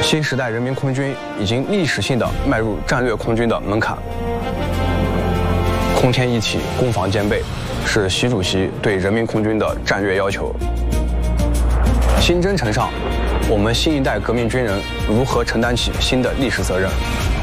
新时代人民空军已经历史性的迈入战略空军的门槛。空天一体，攻防兼备，是习主席对人民空军的战略要求。新征程上，我们新一代革命军人如何承担起新的历史责任？